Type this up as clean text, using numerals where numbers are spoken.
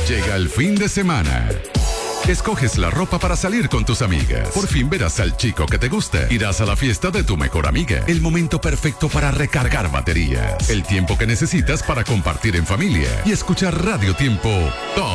Llega el fin de semana. Escoges la ropa para salir con tus amigas. Por fin verás al chico que te gusta. Irás a la fiesta de tu mejor amiga. El momento perfecto para recargar baterías. El tiempo que necesitas para compartir en familia y escuchar Radio Tiempo todo